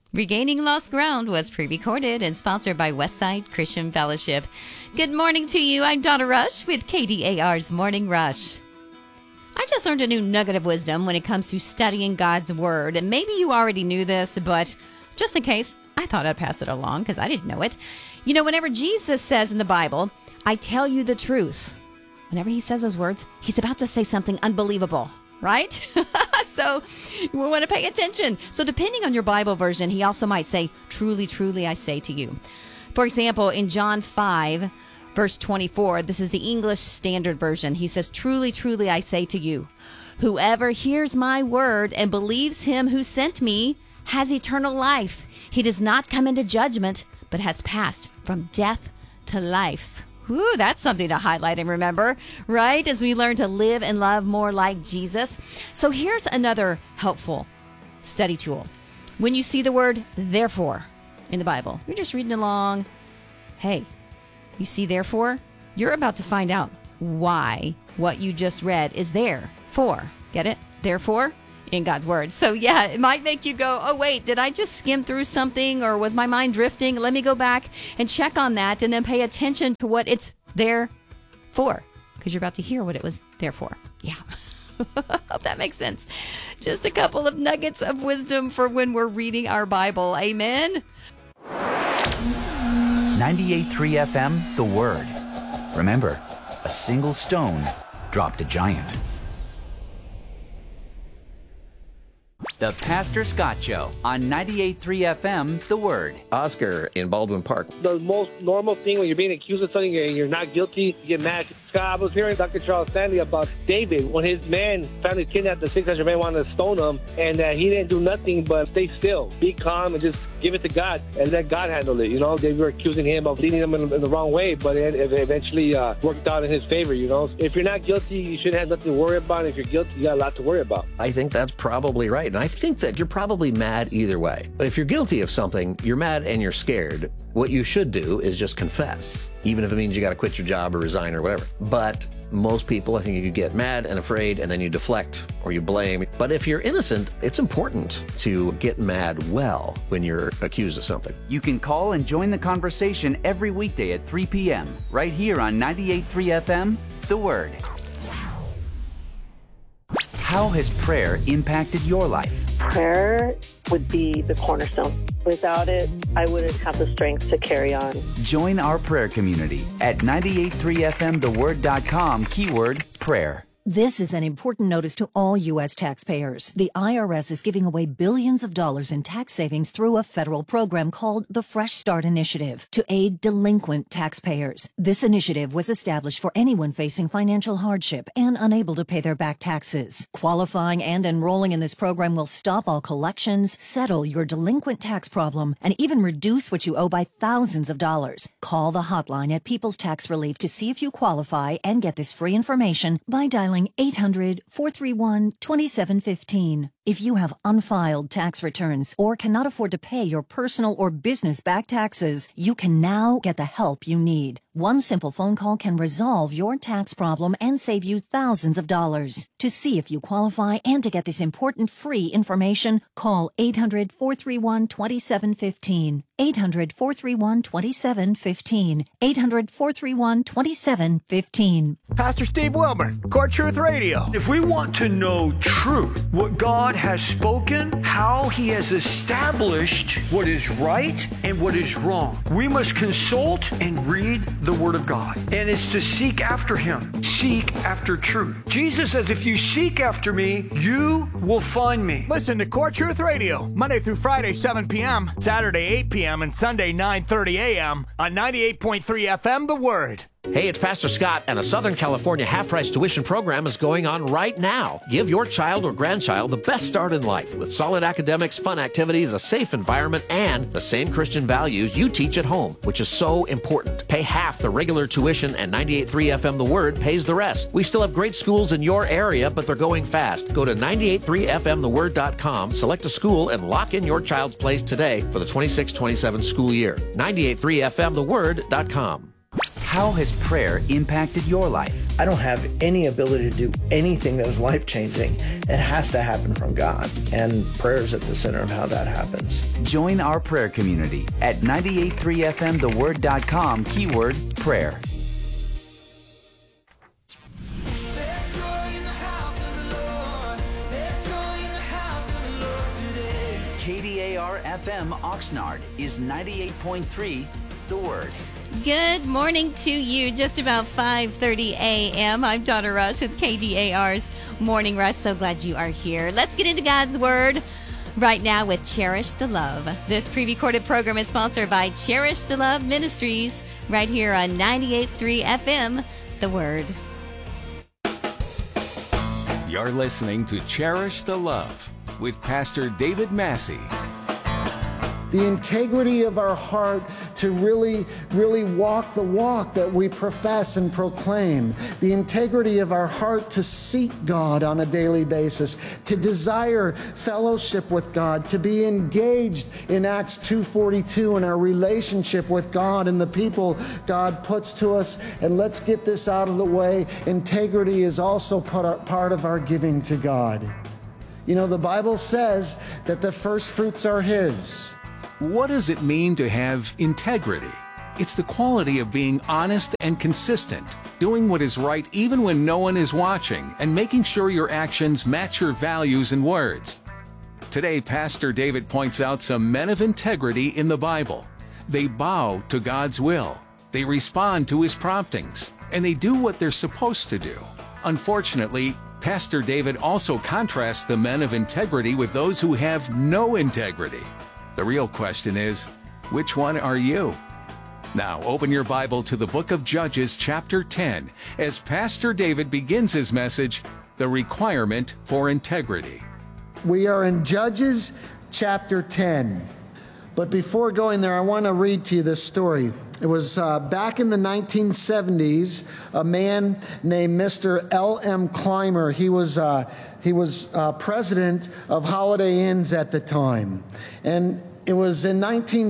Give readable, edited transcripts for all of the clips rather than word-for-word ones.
Regaining Lost Ground was pre-recorded and sponsored by Westside Christian Fellowship. Good morning to you. I'm Donna Rush with KDAR's Morning Rush. I just learned a new nugget of wisdom when it comes to studying God's Word. And maybe you already knew this, but just in case, I thought I'd pass it along because I didn't know it. You know, whenever Jesus says in the Bible, I tell you the truth, whenever he says those words, he's about to say something unbelievable. Right? So we want to pay attention. So depending on your Bible version, he also might say, truly, truly, I say to you. For example, in John 5, verse 24, this is the English Standard Version. He says, truly, truly, I say to you, whoever hears my word and believes him who sent me has eternal life. He does not come into judgment, but has passed from death to life. Ooh, that's something to highlight and remember, right? As we learn to live and love more like Jesus. So here's another helpful study tool. When you see the word therefore in the Bible, you're just reading along. Hey, you see therefore? You're about to find out why what you just read is there for. Get it? Therefore? In God's Word. So yeah, it might make you go, oh wait, did I just skim through something or was my mind drifting? Let me go back and check on that and then pay attention to what it's there for, because you're about to hear what it was there for. Yeah. Hope that makes sense. Just a couple of nuggets of wisdom for when we're reading our Bible. Amen. 98.3 FM, The Word. Remember, a single stone dropped a giant. The Pastor Scott Show on 98.3 FM, The Word. Oscar in Baldwin Park. The most normal thing when you're being accused of something and you're not guilty, you get mad. I was hearing Dr. Charles Stanley about David when his man family kidnapped the 600 men, wanted to stone him, and he didn't do nothing but stay still, be calm, and just give it to God and let God handle it. You know, they were accusing him of leading them in the wrong way, but it eventually worked out in his favor. You know, if you're not guilty, you shouldn't have nothing to worry about. If you're guilty, you got a lot to worry about. I think that's probably right, and I think that you're probably mad either way. But if you're guilty of something, you're mad and you're scared. What you should do is just confess, even if it means you got to quit your job or resign or whatever. But most people, I think you get mad and afraid and then you deflect or you blame. But if you're innocent, it's important to get mad well when you're accused of something. You can call and join the conversation every weekday at 3 p.m. right here on 98.3 FM, The Word. How has prayer impacted your life? Prayer would be the cornerstone. Without it, I wouldn't have the strength to carry on. Join our prayer community at 98.3fmtheword.com, keyword prayer. This is an important notice to all U.S. taxpayers. The IRS is giving away billions of dollars in tax savings through a federal program called the Fresh Start Initiative to aid delinquent taxpayers. This initiative was established for anyone facing financial hardship and unable to pay their back taxes. Qualifying and enrolling in this program will stop all collections, settle your delinquent tax problem, and even reduce what you owe by thousands of dollars. Call the hotline at People's Tax Relief to see if you qualify and get this free information by dialing 800-431-2715. If you have unfiled tax returns or cannot afford to pay your personal or business back taxes, you can now get the help you need. One simple phone call can resolve your tax problem and save you thousands of dollars. To see if you qualify and to get this important free information, call 800-431-2715. 800-431-2715. 800-431-2715. Pastor Steve Wilburn, Core Truth Radio. If we want to know truth, what God has spoken, how He has established what is right and what is wrong, we must consult and read the Word of God. And it's to seek after Him, seek after truth. Jesus says, if you seek after me, you will find me. Listen to Core Truth Radio, Monday through Friday, 7 p.m., Saturday, 8 p.m., and Sunday, 9:30 a.m. on 98.3 FM, The Word. Hey, it's Pastor Scott, and the Southern California half-price tuition program is going on right now. Give your child or grandchild the best start in life with solid academics, fun activities, a safe environment, and the same Christian values you teach at home, which is so important. Pay half the regular tuition, and 98.3 FM The Word pays the rest. We still have great schools in your area, but they're going fast. Go to 98.3fmtheword.com, select a school, and lock in your child's place today for the 26-27 school year. 98.3fmtheword.com. How has prayer impacted your life? I don't have any ability to do anything that is life-changing. It has to happen from God, and prayer is at the center of how that happens. Join our prayer community at 983fmtheword.com, keyword prayer. KDAR FM Oxnard is 98.3 The Word. Good morning to you. Just about 5:30 a.m. I'm Donna Rush with KDAR's Morning Rush. So glad you are here. Let's get into God's Word right now with Cherish the Love. This pre-recorded program is sponsored by Cherish the Love Ministries right here on 98.3 FM, The Word. You're listening to Cherish the Love with Pastor David Massey. The integrity of our heart to really walk the walk that we profess and proclaim. The integrity of our heart to seek God on a daily basis, to desire fellowship with God, to be engaged in Acts 2:42 in our relationship with God and the people God puts to us. And let's get this out of the way. Integrity is also part of our giving to God. You know, the Bible says that the first fruits are His. What does it mean to have integrity? It's the quality of being honest and consistent, doing what is right even when no one is watching, and making sure your actions match your values and words. Today, Pastor David points out some men of integrity in the Bible. They bow to God's will, they respond to His promptings, and they do what they're supposed to do. Unfortunately, Pastor David also contrasts the men of integrity with those who have no integrity. The real question is, which one are you? Now open your Bible to the book of Judges chapter 10 as Pastor David begins his message, The Requirement for Integrity. We are in Judges chapter 10. But before going there, I want to read to you this story. It was back in the 1970s, a man named Mr. L.M. Clymer. He was president of Holiday Inns at the time. And it was in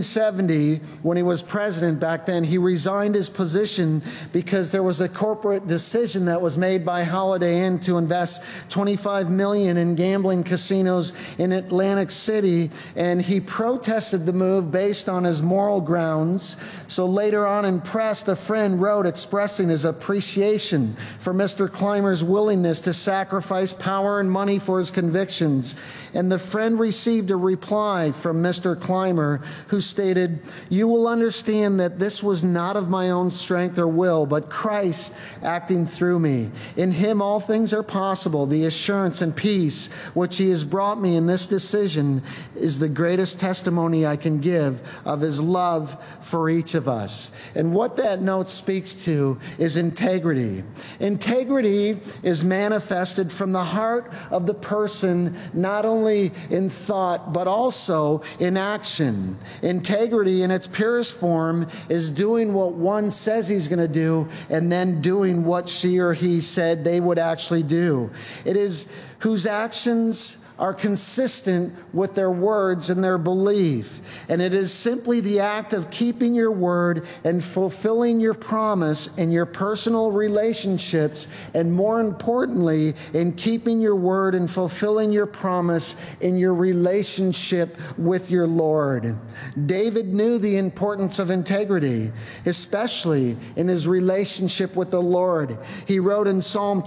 1970 when he was president back then, he resigned his position because there was a corporate decision that was made by Holiday Inn to invest $25 million in gambling casinos in Atlantic City, and he protested the move based on his moral grounds. So later on in press, a friend wrote expressing his appreciation for Mr. Clymer's willingness to sacrifice power and money for his convictions. And the friend received a reply from Mr. Clymer, who stated, "You will understand that this was not of my own strength or will, but Christ acting through me. In Him all things are possible. The assurance and peace which He has brought me in this decision is the greatest testimony I can give of His love for each of us." And what that note speaks to is integrity. Integrity is manifested from the heart of the person, not only in thought, but also in action. Integrity in its purest form is doing what one says he's going to do and then doing what she or he said they would actually do. It is whose actions are consistent with their words and their belief. And it is simply the act of keeping your word and fulfilling your promise in your personal relationships, and more importantly, in keeping your word and fulfilling your promise in your relationship with your Lord. David knew the importance of integrity, especially in his relationship with the Lord. He wrote in Psalm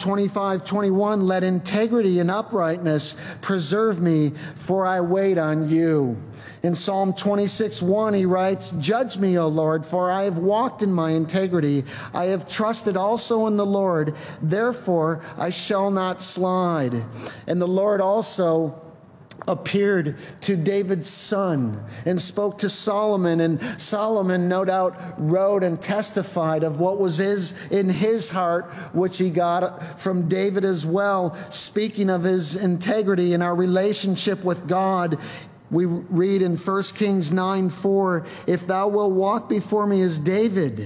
25:21, "Let integrity and uprightness preserve me, for I wait on you." In Psalm 26:1, he writes, "Judge me, O Lord, for I have walked in my integrity. I have trusted also in the Lord, therefore I shall not slide." And the Lord also appeared to David's son and spoke to Solomon, and Solomon no doubt wrote and testified of what was in his heart, which he got from David as well, speaking of his integrity and our relationship with God. We read in 1 Kings 9:4, "If thou wilt walk before me as David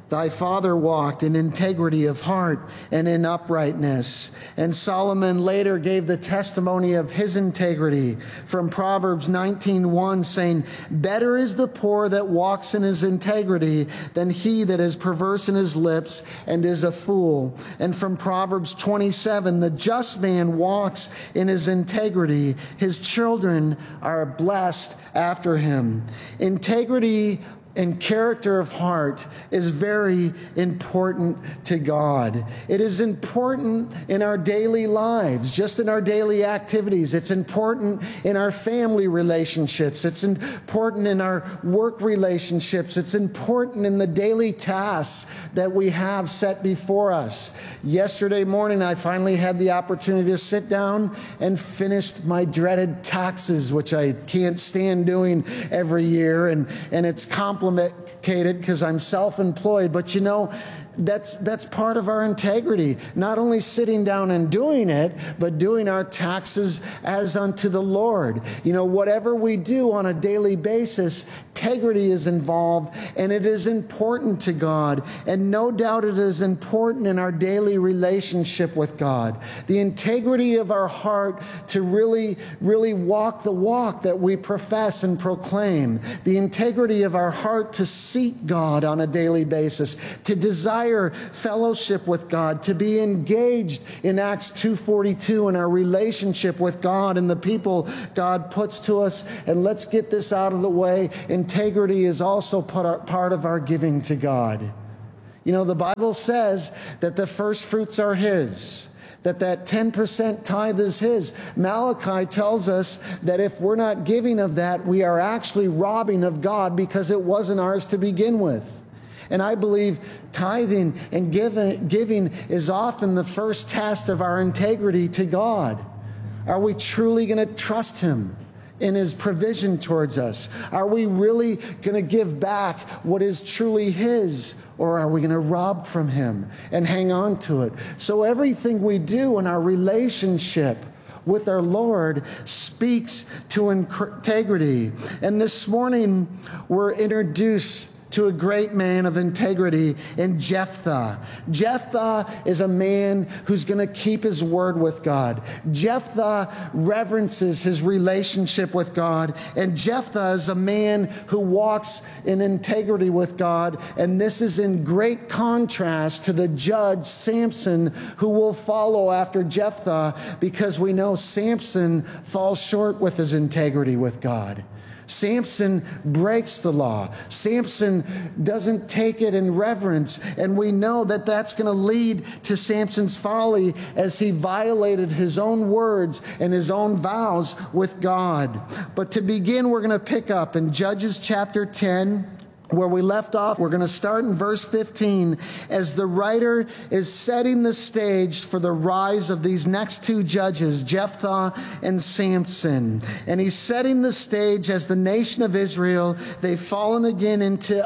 Thy father walked in integrity of heart and in uprightness. And Solomon later gave the testimony of his integrity from Proverbs 19:1, saying, better is the poor that walks in his integrity than he that is perverse in his lips and is a fool. And from Proverbs 27, the just man walks in his integrity. His children are blessed after him. Integrity and character of heart is very important to God. It is important in our daily lives, just in our daily activities. It's important in our family relationships. It's important in our work relationships. It's important in the daily tasks that we have set before us. Yesterday morning, I finally had the opportunity to sit down and finish my dreaded taxes, which I can't stand doing every year. And it's complicated because I'm self-employed, but you know, that's part of our integrity. Not only sitting down and doing it, but doing our taxes as unto the Lord. You know, whatever we do on a daily basis, integrity is involved, and it is important to God. And no doubt it is important in our daily relationship with God. The integrity of our heart to really walk the walk that we profess and proclaim. The integrity of our heart to seek God on a daily basis, to desire fellowship with God, to be engaged in Acts 2:42 in our relationship with God and the people God puts to us. And let's get this out of the way. Integrity is also part of our giving to God. You know, the Bible says that the first fruits are His, that 10% tithe is His. Malachi tells us that if we're not giving of that, we are actually robbing of God because it wasn't ours to begin with. And I believe tithing and giving is often the first test of our integrity to God. Are we truly going to trust Him in His provision towards us? Are we really going to give back what is truly His? Or are we going to rob from Him and hang on to it? So everything we do in our relationship with our Lord speaks to integrity. And this morning we're introduced to a great man of integrity in Jephthah. Jephthah is a man who's going to keep his word with God. Jephthah reverences his relationship with God. And Jephthah is a man who walks in integrity with God. And this is in great contrast to the judge Samson, who will follow after Jephthah, because we know Samson falls short with his integrity with God. Samson breaks the law. Samson doesn't take it in reverence. And we know that that's going to lead to Samson's folly as he violated his own words and his own vows with God. But to begin, we're going to pick up in Judges chapter 10. Where we left off, we're going to start in verse 15 as the writer is setting the stage for the rise of these next two judges, Jephthah and Samson. And he's setting the stage as the nation of Israel, they've fallen again into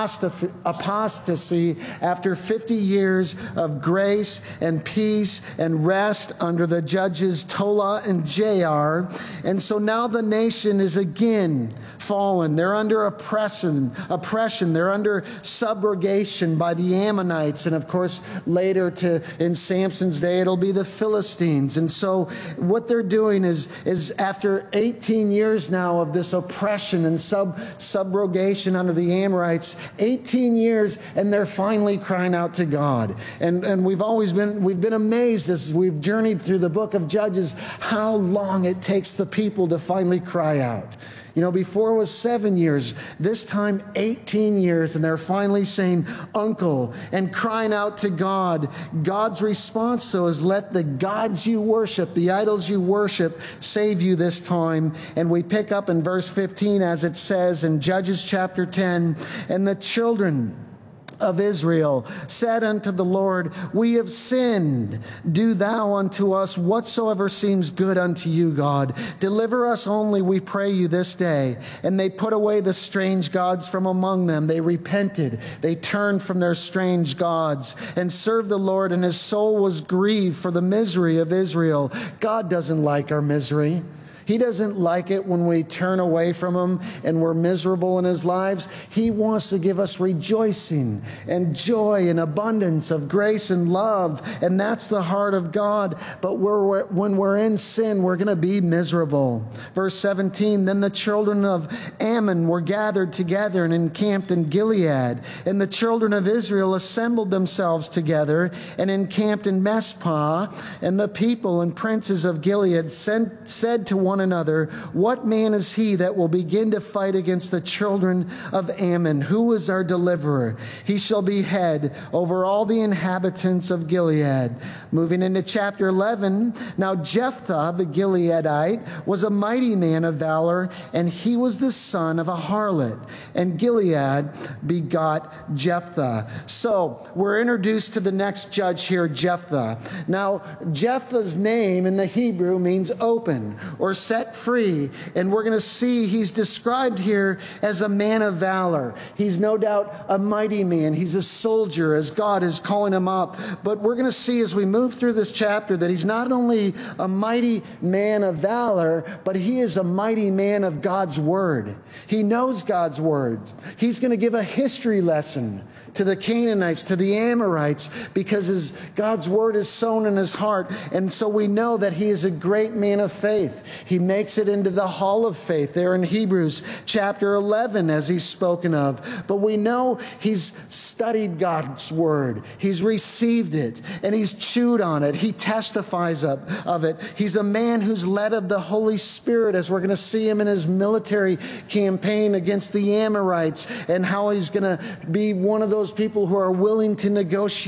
apostasy after 50 years of grace and peace and rest under the judges Tola and Jair. And so now the nation is again fallen. They're under oppression. They're under subrogation by the Ammonites. And of course, later in Samson's day, it'll be the Philistines. And so what they're doing is after 18 years now of this oppression and subrogation under the Amorites, 18 years, and they're finally crying out to God. And we've been amazed as we've journeyed through the book of Judges, how long it takes the people to finally cry out. You know, before it was 7 years, this time 18 years, and they're finally saying, Uncle, and crying out to God. God's response, so, is let the gods you worship, the idols you worship, save you this time. And we pick up in verse 15 as it says in Judges chapter 10, and the children of Israel said unto the Lord, we have sinned. Do thou unto us whatsoever seems good unto you, God. Deliver us only, we pray you, this day. And they put away the strange gods from among them. They repented. They turned from their strange gods and served the Lord, and his soul was grieved for the misery of Israel. God doesn't like our misery. He doesn't like it when we turn away from him and we're miserable in his lives. He wants to give us rejoicing and joy and abundance of grace and love. And that's the heart of God. But when we're in sin, we're going to be miserable. Verse 17, then the children of Ammon were gathered together and encamped in Gilead. And the children of Israel assembled themselves together and encamped in Mespah. And the people and princes of Gilead said to one another, what man is he that will begin to fight against the children of Ammon? Who is our deliverer? He shall be head over all the inhabitants of Gilead. Moving into chapter 11, now Jephthah the Gileadite was a mighty man of valor, and he was the son of a harlot. And Gilead begot Jephthah. So we're introduced to the next judge here, Jephthah. Now Jephthah's name in the Hebrew means open or set free. And we're going to see he's described here as a man of valor. He's no doubt a mighty man. He's a soldier as God is calling him up. But we're going to see as we move through this chapter that he's not only a mighty man of valor, but he is a mighty man of God's word. He knows God's word. He's going to give a history lesson to the Canaanites, to the Amorites, because God's word is sown in his heart. And so we know that he is a great man of faith. He makes it into the hall of faith there in Hebrews chapter 11, as he's spoken of. But we know he's studied God's word. He's received it, and he's chewed on it. He testifies of it. He's a man who's led of the Holy Spirit, as we're going to see him in his military campaign against the Amorites, and how he's going to be one of those people who are willing to negotiate